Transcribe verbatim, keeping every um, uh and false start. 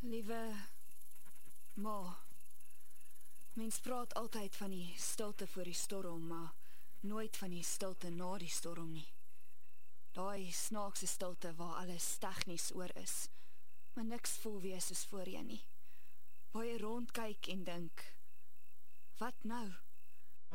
Liewe ma, mens praat altyd van die stilte voor die storm, maar nooit van die stilte na die storm nie. Daai snaakse stilte waar alles tegnies oor is, maar niks voel weer soos voorheen nie. Waar jy rondkyk en dink, wat nou?